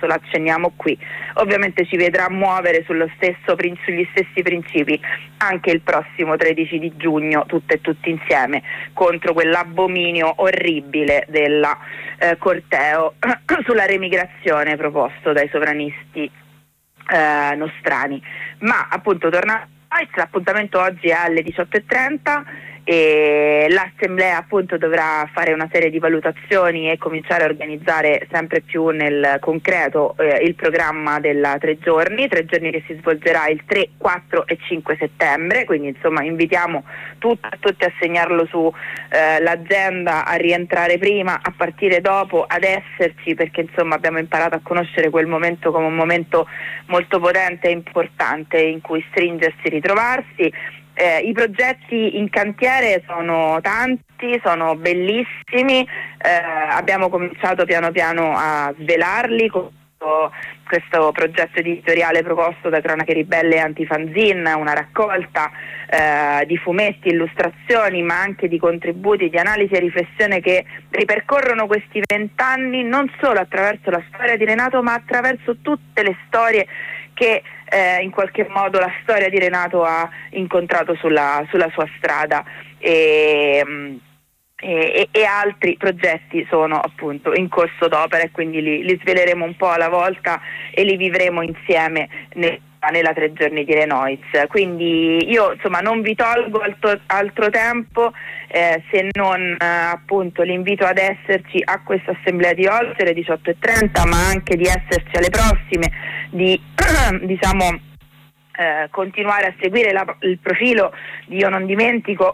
l'accenniamo qui, ovviamente ci vedrà muovere sugli stessi principi anche il prossimo 13 di giugno, tutte e tutti insieme, contro quell'abominio orribile della corteo sulla remigrazione proposto dai sovranisti nostrani. Ma appunto tornando, l'appuntamento oggi è alle 18:30 e l'assemblea appunto dovrà fare una serie di valutazioni e cominciare a organizzare sempre più nel concreto il programma della 3 giorni che si svolgerà il 3, 4 e 5 settembre, quindi insomma invitiamo tutti a segnarlo su l'agenda, a rientrare prima, a partire dopo, ad esserci, perché insomma abbiamo imparato a conoscere quel momento come un momento molto potente e importante in cui stringersi, ritrovarsi. I progetti in cantiere sono tanti, sono bellissimi, abbiamo cominciato piano piano a svelarli con questo progetto editoriale proposto da Cronache Ribelle e Antifanzin, una raccolta di fumetti, illustrazioni, ma anche di contributi di analisi e riflessione che ripercorrono questi 20 anni non solo attraverso la storia di Renato, ma attraverso tutte le storie che in qualche modo la storia di Renato ha incontrato sulla sua strada, e altri progetti sono appunto in corso d'opera, e quindi li sveleremo un po' alla volta e li vivremo insieme nella 3 giorni di Renoiz. Quindi io insomma non vi tolgo altro tempo, se non appunto l'invito ad esserci a questa assemblea di oggi alle 18:30, ma anche di esserci alle prossime, di diciamo continuare a seguire il profilo di Io Non Dimentico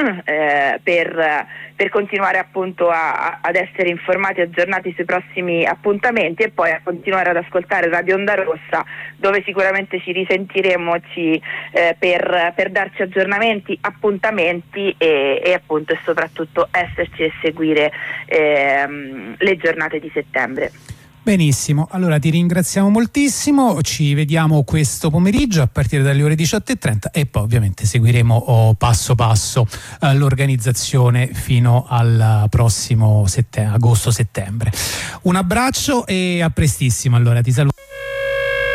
per continuare appunto ad essere informati e aggiornati sui prossimi appuntamenti, e poi a continuare ad ascoltare Radio Onda Rossa, dove sicuramente ci risentiremo per darci aggiornamenti, appuntamenti e appunto e soprattutto esserci e seguire le giornate di settembre. Benissimo, allora ti ringraziamo moltissimo, ci vediamo questo pomeriggio a partire dalle ore 18:30 e poi ovviamente seguiremo passo passo l'organizzazione fino al prossimo agosto-settembre. Un abbraccio e a prestissimo, allora ti saluto.